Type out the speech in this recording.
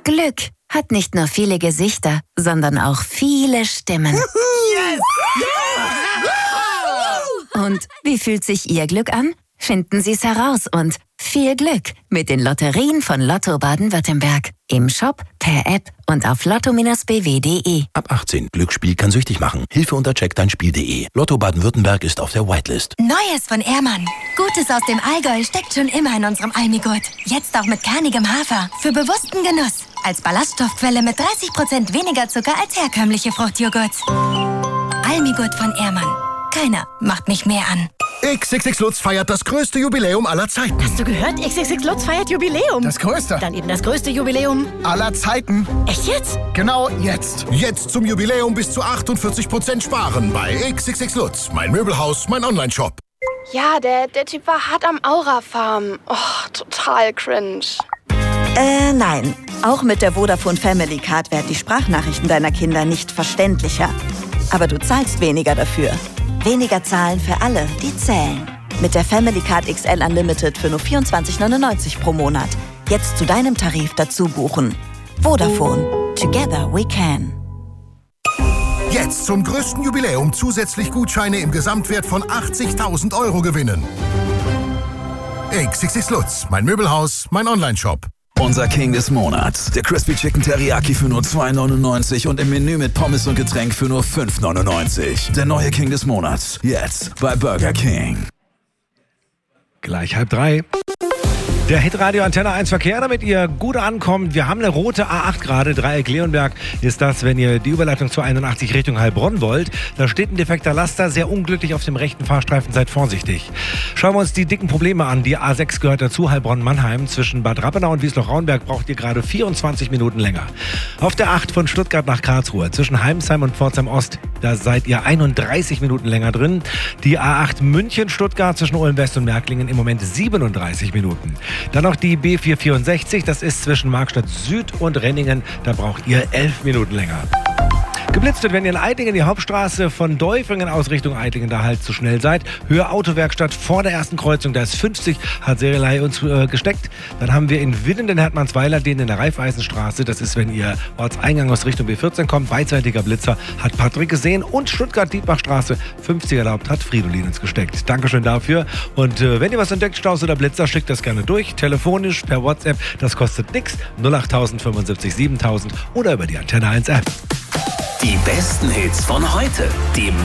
Glück hat nicht nur viele Gesichter, sondern auch viele Stimmen. Yes! Und wie fühlt sich Ihr Glück an? Finden Sie es heraus und viel Glück mit den Lotterien von Lotto Baden-Württemberg. Im Shop, per App und auf lotto-bw.de. Ab 18. Glücksspiel kann süchtig machen. Hilfe unter checkdeinspiel.de. Lotto Baden-Württemberg ist auf der Whitelist. Neues von Ehrmann. Gutes aus dem Allgäu steckt schon immer in unserem Almigurt. Jetzt auch mit kernigem Hafer. Für bewussten Genuss. Als Ballaststoffquelle mit 30% weniger Zucker als herkömmliche Fruchtjoghurts. Almigurt von Ehrmann. Keiner macht mich mehr an. XXX Lutz feiert das größte Jubiläum aller Zeiten. Hast du gehört? XXX Lutz feiert Jubiläum. Das größte. Dann eben das größte Jubiläum Aller Zeiten. Echt jetzt? Genau jetzt. Jetzt zum Jubiläum bis zu 48% sparen bei XXX Lutz. Mein Möbelhaus, mein Onlineshop. Ja, der Typ war hart am Aura-Farm. Oh, total cringe. Nein. Auch mit der Vodafone Family Card werden die Sprachnachrichten deiner Kinder nicht verständlicher. Aber du zahlst weniger dafür. Weniger zahlen für alle, die zählen. Mit der Family Card XL Unlimited für nur 24,99 pro Monat. Jetzt zu deinem Tarif dazu buchen. Vodafone. Together we can. Jetzt zum größten Jubiläum zusätzlich Gutscheine im Gesamtwert von 80.000 € gewinnen. XXX Lutz, mein Möbelhaus, mein Onlineshop. Unser King des Monats. Der Crispy Chicken Teriyaki für nur 2,99 und im Menü mit Pommes und Getränk für nur 5,99. Der neue King des Monats. Jetzt bei Burger King. Gleich 2:30. Der Hitradio Antenne 1 Verkehr, damit ihr gut ankommt. Wir haben eine rote A8 gerade, Dreieck Leonberg ist das, wenn ihr die Überleitung zur 81 Richtung Heilbronn wollt. Da steht ein defekter Laster, sehr unglücklich auf dem rechten Fahrstreifen, seid vorsichtig. Schauen wir uns die dicken Probleme an. Die A6 gehört dazu, Heilbronn-Mannheim. Zwischen Bad Rappenau und Wiesloch-Raunberg braucht ihr gerade 24 Minuten länger. Auf der 8 von Stuttgart nach Karlsruhe, zwischen Heimsheim und Pforzheim-Ost, da seid ihr 31 Minuten länger drin. Die A8 München-Stuttgart zwischen Ulm-West und Märklingen im Moment 37 Minuten. Dann noch die B464, das ist zwischen Markstadt Süd und Renningen, da braucht ihr 11 Minuten länger. Geblitzt wird, wenn ihr in Eitlingen die Hauptstraße von Däufingen aus Richtung Eitlingen da halt zu schnell seid. Höhe Autowerkstatt vor der ersten Kreuzung, da ist 50, hat Serielei uns gesteckt. Dann haben wir in Winnen den Hertmannsweiler, den in der Raiffeisenstraße, das ist, wenn ihr Ortseingang aus Richtung B14 kommt, beidseitiger Blitzer, hat Patrick gesehen. Und Stuttgart-Dietbachstraße, 50 erlaubt, hat Fridolin uns gesteckt. Dankeschön dafür. Und wenn ihr was entdeckt, Staus oder Blitzer, schickt das gerne durch, telefonisch, per WhatsApp, das kostet nichts, 08000 75 7000 oder über die Antenne 1 App. Die besten Hits von heute, dem